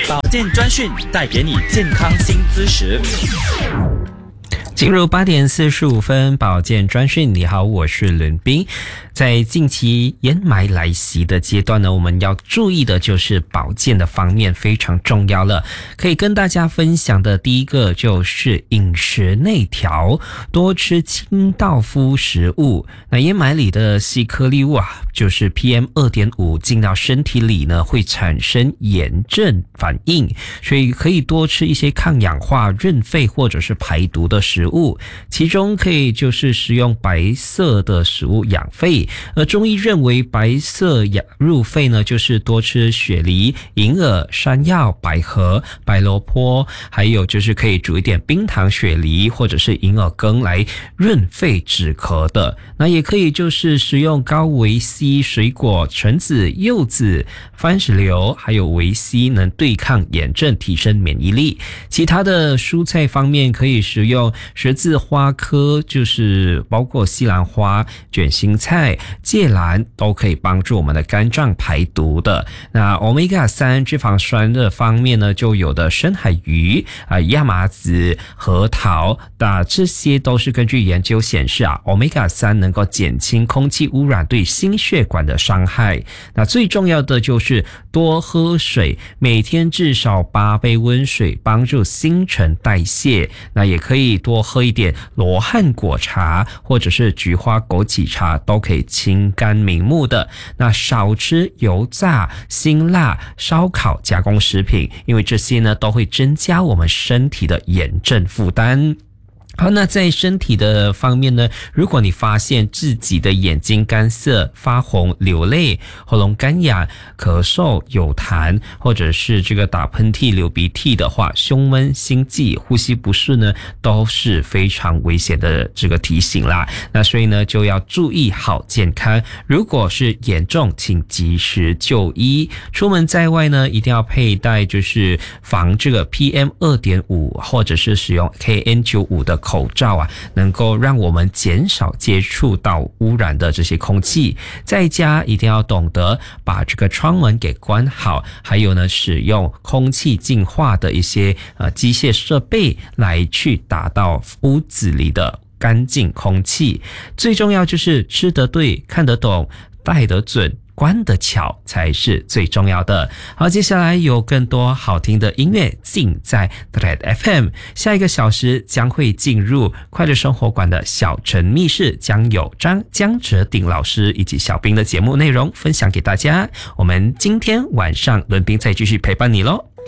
保健专讯带给你健康新知识。 进入8点45分，保健专讯。你好，我是伦斌。在近期烟霾来袭的阶段呢，我们要注意的就是保健的方面非常重要了。可以跟大家分享的第一个就是饮食内调，多吃清道夫食物。那烟霾里的细颗粒物就是 PM2.5 进到身体里呢，会产生炎症反应，所以可以多吃一些抗氧化、润肺或者是排毒的食物。其中可以就是食用白色的食物养肺，而中医认为白色入肺呢，就是多吃雪梨、银耳、山药、百合、白萝卜，还有就是可以煮一点冰糖雪梨或者是银耳羹来润肺止咳的。那也可以就是食用高维 C 水果、橙子、柚子、番石榴还有维 C， 能对抗炎症，提升免疫力。其他的蔬菜方面可以食用十字花科，就是包括西兰花、卷心菜、芥蓝，都可以帮助我们的肝脏排毒的。那 Omega-3 脂肪酸的方面呢，就有的深海鱼、亚麻籽、核桃，这些都是根据研究显示Omega-3 能够减轻空气污染对心血管的伤害。那最重要的就是多喝水，每天至少8杯温水，帮助新陈代谢。那也可以多喝一点罗汉果茶或者是菊花枸杞茶，都可以清肝明目的。那少吃油炸、辛辣、烧烤加工食品，因为这些呢都会增加我们身体的炎症负担。好，那在身体的方面呢，如果你发现自己的眼睛干涩、发红、流泪、喉咙干痒、咳嗽、有痰，或者是这个打喷嚏、流鼻涕的话，胸闷、心悸、呼吸不顺呢，都是非常危险的这个提醒啦。那所以呢，就要注意好健康。如果是严重，请及时就医。出门在外呢，一定要佩戴就是防这个 PM2.5 或者是使用 KN95 的口罩能够让我们减少接触到污染的这些空气。在家一定要懂得把这个窗门给关好，还有呢，使用空气净化的一些机械设备来去达到屋子里的干净空气。最重要就是吃得对、看得懂、戴得准、关得巧才是最重要的。好，接下来有更多好听的音乐尽在 Thread FM。 下一个小时将会进入快乐生活馆的小城密室，将有江哲鼎老师以及小兵的节目内容分享给大家。我们今天晚上伦斌再继续陪伴你咯。